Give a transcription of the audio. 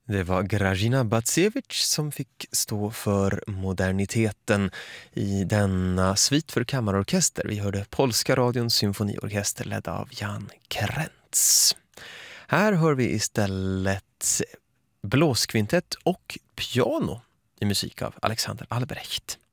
Det var Grażyna Bacewicz som fick stå för moderniteten i denna svit för kammarorkester. Vi hörde Polska radions symfoniorkester ledd av Jan Krentz. Här hör vi istället blåskvintett och piano i musik av Alexander Albrecht.